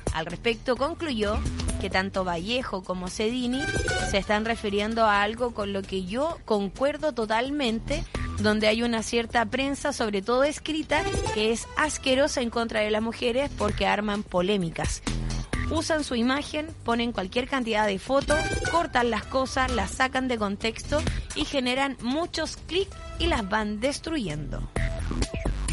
Al respecto concluyó que tanto Vallejo como Sedini se están refiriendo a algo con lo que yo concuerdo totalmente, donde hay una cierta prensa, sobre todo escrita, que es asquerosa en contra de las mujeres porque arman polémicas. Usan su imagen, ponen cualquier cantidad de fotos, cortan las cosas, las sacan de contexto y generan muchos clics y las van destruyendo.